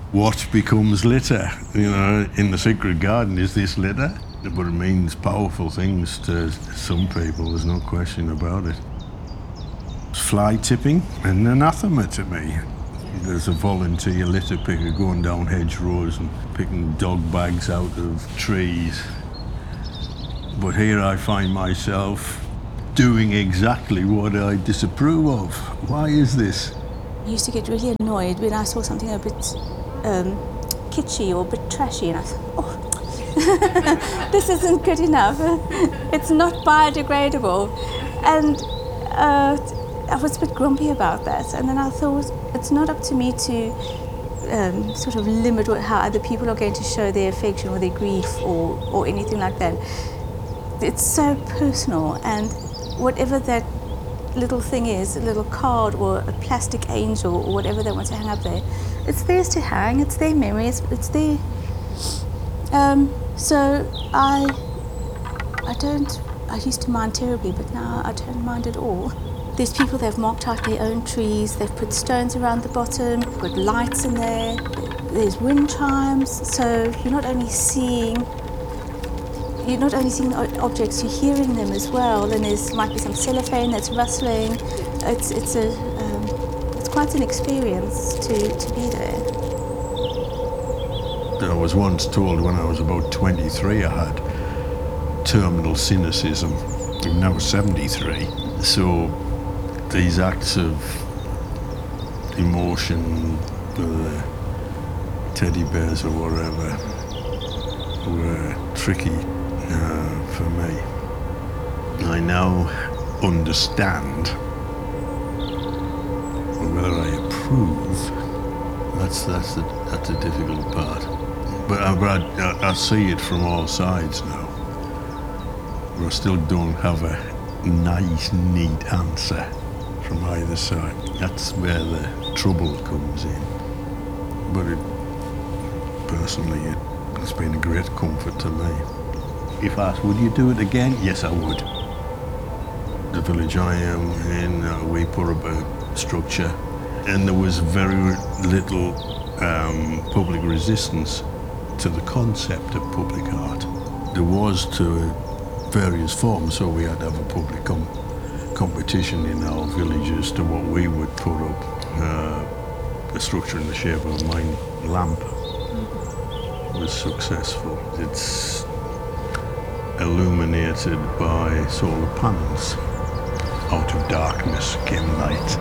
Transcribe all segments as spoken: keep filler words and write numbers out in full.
what becomes litter? You know, in the secret garden, is this litter? But it means powerful things to some people, there's no question about it. Fly tipping, an anathema to me. There's a volunteer litter picker going down hedgerows and picking dog bags out of trees. But here I find myself doing exactly what I disapprove of. Why is this? I used to get really annoyed when I saw something a bit um, kitschy or a bit trashy, and I thought, oh, this isn't good enough. It's not biodegradable. And uh, I was a bit grumpy about that. And then I thought, it's not up to me to um, sort of limit how other people are going to show their affection or their grief or, or anything like that. It's so personal, and whatever that little thing is, a little card or a plastic angel or whatever they want to hang up there, it's theirs to hang, it's their memories, it's their... Um, so I, I don't, I used to mind terribly, but now I don't mind at all. There's people that have marked out their own trees, they've put stones around the bottom, put lights in there, there's wind chimes, so you're not only seeing You're not only seeing objects, you're hearing them as well. And there might be some cellophane that's rustling. It's it's a um, it's quite an experience to, to be there. I was once told when I was about twenty-three I had terminal cynicism. I'm now seventy-three, so these acts of emotion, the teddy bears or whatever, were tricky. Uh, for me. I now understand, whether I approve, that's that's the that's the difficult part. But, I, but I, I see it from all sides now. But I still don't have a nice, neat answer from either side. That's where the trouble comes in. But it, personally, it, it's been a great comfort to me. If asked, would you do it again? Yes, I would. The village I am in, uh, we put up a structure, and there was very little um, public resistance to the concept of public art. There was to various forms, so we had to have a public com competition in our village as to what we would put up. Uh, a structure in the shape of a mine lamp was successful. It's illuminated by solar panels. Out of darkness came light.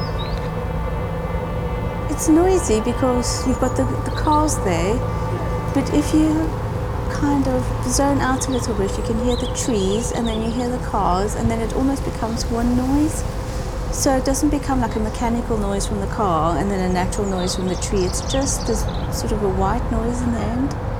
It's noisy because you've got the, the cars there, but if you kind of zone out a little bit, you can hear the trees and then you hear the cars, and then it almost becomes one noise. So it doesn't become like a mechanical noise from the car and then a natural noise from the tree. It's just this sort of a white noise in the end.